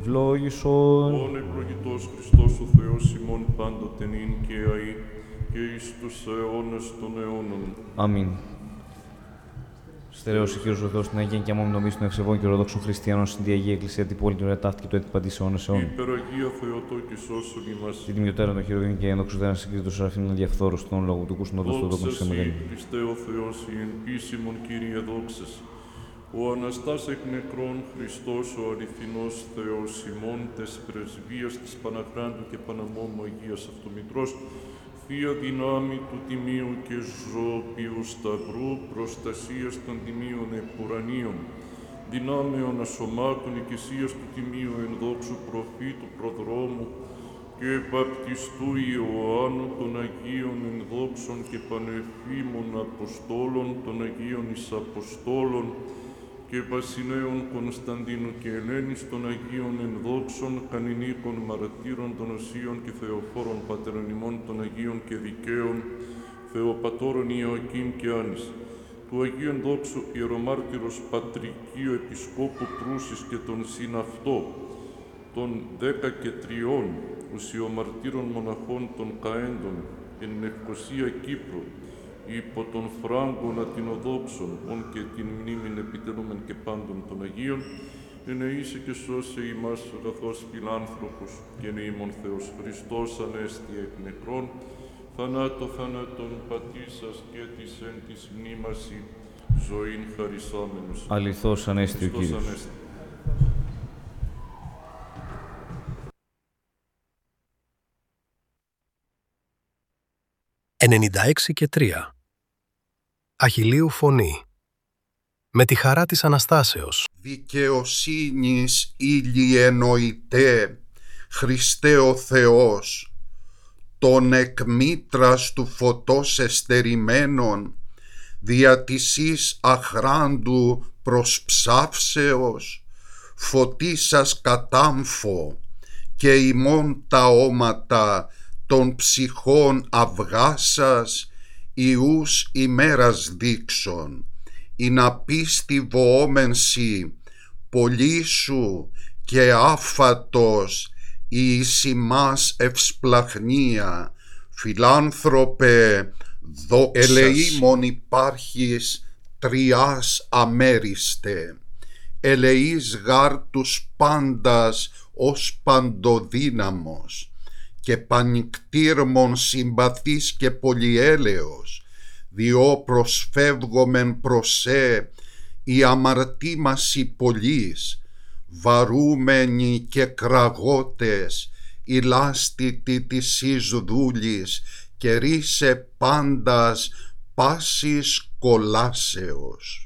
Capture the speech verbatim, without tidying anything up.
ευλόγησον. Ον ευλογητός Χριστός ο Θεός ημών πάντοτε νυν και αεί και εις τους αιώνες των αιώνων. Αμήν. Στερέωσε Κύριος ο Θεός την Αγία και αμόμη νομής των ευσεβών και ορθοδόξων χριστιανών στην Αγία Εκκλησία την πόλη του ρετάφτη και του έτη παντής αιώνες αιώνων. Υπεραγία Θεοτό και σώσον ημάς. Την τιμιωτέρα των χειρουργών και ενδοξουδέναν συγκρίτων σεραφείμων διαφθόρους των λόγου του κούστον οδός του δόκον σε μεγάλη. Χριστέ ο Θεός η εν πίσιμον Κύριε δόξες. Ο Αναστάς εκ νεκρών Χριστός ο αληθινός Θεός ημών τες πρεσβείας της Παναχράντου και Παναμόμου Αγίας Αυτομητρός, Θεία δυνάμει του Τιμίου και Ζωοποιού Σταυρού, προστασίας των Τιμίων Επουρανίων, δυνάμεων ασωμάτων οικεσίας του Τιμίου εν δόξου προφήτου προδρόμου και βαπτιστού Ιωάννου των Αγίων εν δόξων και πανεφήμων Αποστόλων των Αγίων εις Αποστόλων και βασιλέων Κωνσταντίνου και Ελένης των Αγίων ενδόξων, κανηνίκων μαρτύρων των Οσίων και Θεοφόρων Πατέρων ημών των Αγίων και Δικαίων, Θεοπατώρων Ιωακήμ και Άνης, του Αγίου ενδόξου Ιερομάρτυρος Πατρικίου Επισκόπου Προύσης και των συναυτό, των δέκα και τριών ουσιομαρτύρων μοναχών των Καέντων, εν Ευκοσία Κύπρου, υπό των Φράγκων Ατινοδόξων, ον και την μνήμην επιτελούμεν και πάντων των Αγίων, ενεήσε και σώσε ημάς αγαθός φιλάνθρωπος και νεήμων Θεός Χριστός ανέστη εκ νεκρών, θανάτω θανάτων πατήσας και της εν της μνήμαση ζωήν χαρισάμενος. Αληθώς ανέστη ο Κύριος. Ανέστη. ενενήντα έξι και τρία. Αχιλλείου φωνή. Με τη χαρά της Αναστάσεως. Δικαιοσύνης ήλιε νοητέ, Χριστέ ο Θεός, τον εκ μήτρας του φωτός εστερημένων, δια της εις αχράντου προς ψάυσεως, φωτίσας κατάμφο και ημών τα όματα των ψυχών αυγάσας, ιούς ημέρας δείξον, η να πίστη βοόμενσι, πολύσου και άφατος, η εις ημάς ευσπλαχνία, φιλάνθρωπε, δόξας. Ελεήμων υπάρχεις τριάς αμέριστε, ελεείς γάρ τους πάντας ως παντοδύναμος, και πανικτήρμον συμπαθής και πολυέλεος, διό προσφεύγομεν προς σε η αμαρτήμαση πολλής, βαρούμενοι και κραγότες, η λάστητη της εις δούλης, και ρίσε πάντας πάσης κολάσεως.